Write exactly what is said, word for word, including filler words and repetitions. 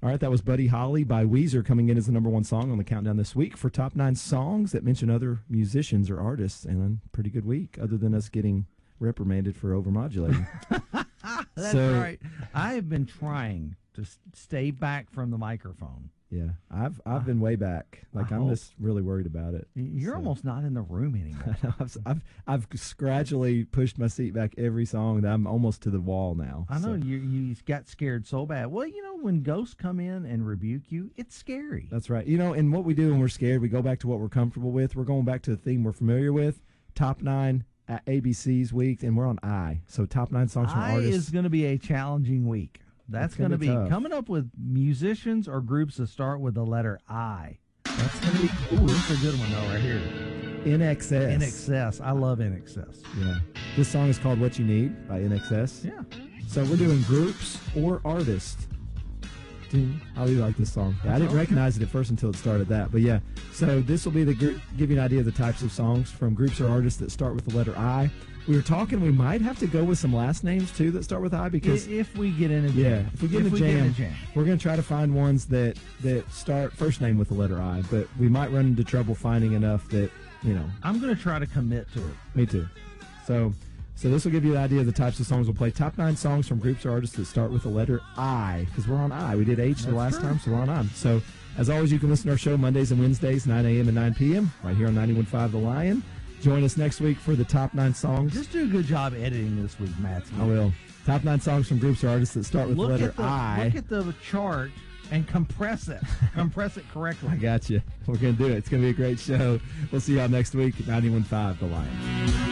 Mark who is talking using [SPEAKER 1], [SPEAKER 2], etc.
[SPEAKER 1] All right, that was Buddy Holly by Weezer coming in as the number one song on the countdown this week for top nine songs that mention other musicians or artists. And a pretty good week, other than us getting reprimanded for overmodulating.
[SPEAKER 2] That's
[SPEAKER 1] So-
[SPEAKER 2] right. I have been trying to s- stay back from the microphone.
[SPEAKER 1] Yeah, I've I've been way back. Like,
[SPEAKER 2] I
[SPEAKER 1] I'm
[SPEAKER 2] hope-
[SPEAKER 1] just really worried about it.
[SPEAKER 2] You're
[SPEAKER 1] So-
[SPEAKER 2] almost not in the room anymore.
[SPEAKER 1] I've, I've I've gradually pushed my seat back every song that I'm almost to the wall now.
[SPEAKER 2] I know
[SPEAKER 1] So
[SPEAKER 2] you you got scared so bad. Well, you know, when ghosts come in and rebuke you, it's scary.
[SPEAKER 1] that's right. You know, and what we do when we're scared, we go back to what we're comfortable with. We're going back to the theme we're familiar with. Top nine at A B C's week, and we're on I. So top nine songs from
[SPEAKER 2] I
[SPEAKER 1] artists.
[SPEAKER 2] is going to be a challenging week. That's
[SPEAKER 1] It's
[SPEAKER 2] going
[SPEAKER 1] gonna
[SPEAKER 2] to
[SPEAKER 1] be
[SPEAKER 2] be
[SPEAKER 1] tough.
[SPEAKER 2] coming up with musicians or groups that start with the letter I. That's going to be cool. This is a good one though, right here.
[SPEAKER 1] In Excess.
[SPEAKER 2] In Excess. I love In Excess.
[SPEAKER 1] Yeah. This song is called What You Need by In Excess.
[SPEAKER 2] Yeah.
[SPEAKER 1] So we're doing groups or artists. Dude, I really like this song. I didn't recognize it at first until it started that. But yeah, so this will be the group, give you an idea of the types of songs from groups or artists that start with the letter I. We were talking, we might have to go with some last names too that start with I because
[SPEAKER 2] If, if we get in a jam.
[SPEAKER 1] yeah, if we get in a jam,
[SPEAKER 2] jam.
[SPEAKER 1] we're going to try to find ones that that start first name with the letter I. But we might run into trouble finding enough that you know.
[SPEAKER 2] I'm going to try to commit to it.
[SPEAKER 1] Me too. So, so this will give you an idea of the types of songs we'll play. Top nine songs from groups or artists that start with the letter I, because we're on I. We did H the
[SPEAKER 2] That's
[SPEAKER 1] last
[SPEAKER 2] true.
[SPEAKER 1] time, so we're on I. So, as always, you can listen to our show Mondays and Wednesdays, nine a.m. and nine p.m. right here on ninety-one point five The Lion. Join us next week for the top nine songs.
[SPEAKER 2] Just do a good job editing this week, Matt.
[SPEAKER 1] I will. Top nine songs from groups or artists that start with
[SPEAKER 2] Look
[SPEAKER 1] the letter
[SPEAKER 2] at the,
[SPEAKER 1] I.
[SPEAKER 2] Look at the chart and compress it. compress it correctly.
[SPEAKER 1] I got you. We're going to do it. It's going to be a great show. We'll see y'all next week at ninety-one point five The Lion.